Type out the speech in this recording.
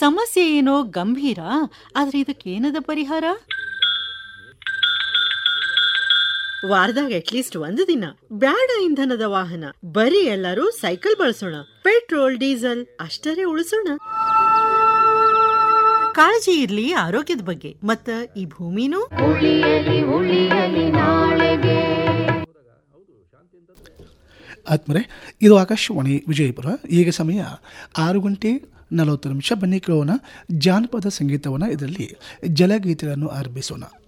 ಸಮಸ್ಯೆ ಏನೋ ಗಂಭೀರ, ಆದ್ರೆ ಇದಕ್ಕೇನದ ಪರಿಹಾರ? ವಾರದಾಗ ಅಟ್ಲೀಸ್ಟ್ ಒಂದು ದಿನ ಬ್ಯಾಡ ಇಂಧನದ ವಾಹನ, ಬರೀ ಎಲ್ಲರೂ ಸೈಕಲ್ ಬಳಸೋಣ, ಪೆಟ್ರೋಲ್ ಡೀಸೆಲ್ ಅಷ್ಟರೇ ಉಳಿಸೋಣ. ಕಾಳಜಿ ಇರ್ಲಿ ಆರೋಗ್ಯದ ಬಗ್ಗೆ, ಮತ್ತ ಈ ಭೂಮಿನೂ ಆತ್ಮರೆ. ಇದು ಆಕಾಶವಾಣಿ ವಿಜಯಪುರ. ಈಗ ಸಮಯ 6:40. ಬನ್ನಿ ಕೇಳೋಣ ಜಾನಪದ ಸಂಗೀತವನ್ನು. ಇದರಲ್ಲಿ ಜಲಗೀತೆಗಳನ್ನು ಆರಂಭಿಸೋಣ.